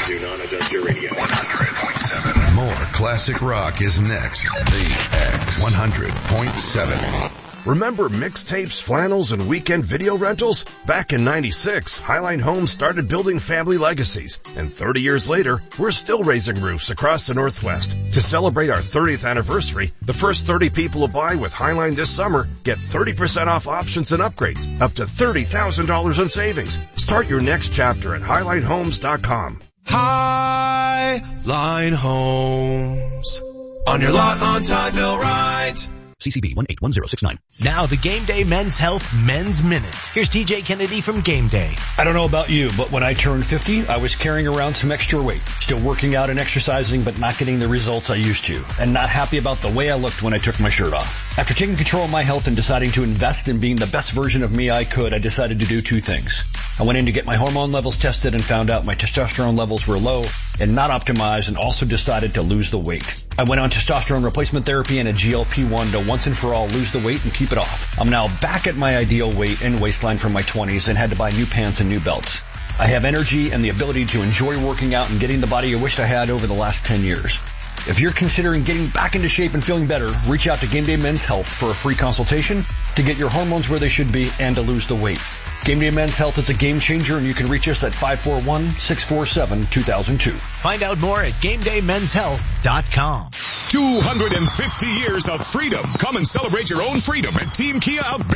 Do not adjust your radio. 100.7. More classic rock is next. The X 100.7. Remember mixtapes, flannels, and weekend video rentals? Back in '96, Highline Homes started building family legacies. And 30 years later, we're still raising roofs across the Northwest. To celebrate our 30th anniversary, the first 30 people to buy with Highline this summer get 30% off options and upgrades, up to $30,000 in savings. Start your next chapter at HighlineHomes.com. Highline Homes. On your lot on Tideville Right. CCB 181069. Now the Game Day Men's Health Men's Minute. Here's TJ Kennedy from Game Day. I don't know about you, but when I turned 50, I was carrying around some extra weight. Still working out and exercising, but not getting the results I used to. And not happy about the way I looked when I took my shirt off. After taking control of my health and deciding to invest in being the best version of me I could, I decided to do two things. I went in to get my hormone levels tested and found out my testosterone levels were low and not optimized, and also decided to lose the weight. I went on testosterone replacement therapy and a GLP-1 to once and for all lose the weight and keep it off. I'm now back at my ideal weight and waistline from my 20s and had to buy new pants and new belts. I have energy and the ability to enjoy working out and getting the body I wished I had over the last 10 years. If you're considering getting back into shape and feeling better, reach out to Game Day Men's Health for a free consultation to get your hormones where they should be and to lose the weight. Game Day Men's Health is a game changer, and you can reach us at 541-647-2002. Find out more at GameDayMen'sHealth.com. 250 years of freedom. Come and celebrate your own freedom at Team Kia of